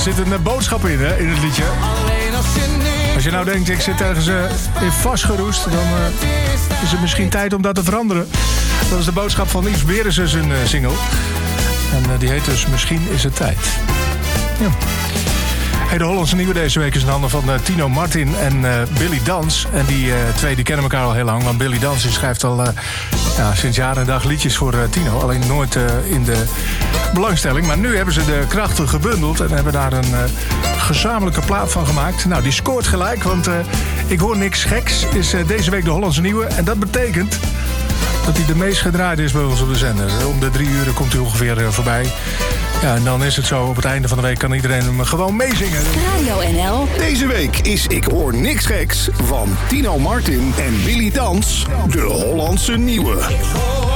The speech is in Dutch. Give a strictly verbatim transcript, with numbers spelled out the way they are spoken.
zit een uh, boodschap in, hè, in het liedje. Als je nou denkt, ik zit ergens uh, in vastgeroest... dan uh, is het misschien tijd om dat te veranderen. Dat is de boodschap van Yves Berendsen, zijn uh, single. En uh, die heet dus Misschien is het tijd. Ja. Hey, de Hollandse Nieuwe deze week is in handen van uh, Tino Martin en uh, Billy Dans. En die uh, twee die kennen elkaar al heel lang. Want Billy Dans schrijft al uh, ja, sinds jaar en dag liedjes voor uh, Tino. Alleen nooit uh, in de belangstelling. Maar nu hebben ze de krachten gebundeld en hebben daar een uh, gezamenlijke plaat van gemaakt. Nou, die scoort gelijk, want uh, Ik hoor niks geks is uh, deze week de Hollandse Nieuwe. En dat betekent dat hij de meest gedraaid is bij ons op de zender. Om de drie uur komt hij ongeveer uh, voorbij. Ja, en dan is het zo, op het einde van de week kan iedereen hem gewoon meezingen. Radio N L. Deze week is Ik hoor niks geks van Tino Martin en Billy Dans, de Hollandse Nieuwe.